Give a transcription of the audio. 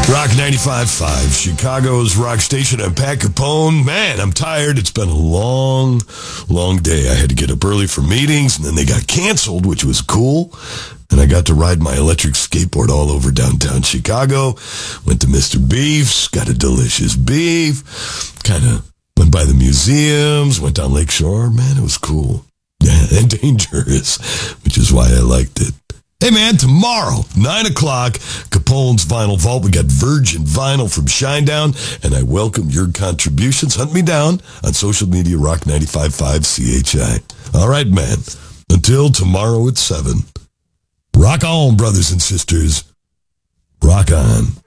Rock 95.5, Chicago's rock station. I'm Pat Capone. Man, I'm tired. It's been a long day. I had to get up early for meetings, and then they got canceled, which was cool. And I got to ride my electric skateboard all over downtown Chicago. Went to Mr. Beef's, got a delicious beef. Kind of went by the museums, went down Lakeshore. Man, it was cool. Yeah, and dangerous, which is why I liked it. Hey, man, tomorrow, 9 o'clock, Capone's Vinyl Vault. We got Virgin Vinyl from Shinedown, and I welcome your contributions. Hunt me down on social media, Rock 95.5 CHI. All right, man, until tomorrow at 7. Rock on, brothers and sisters. Rock on.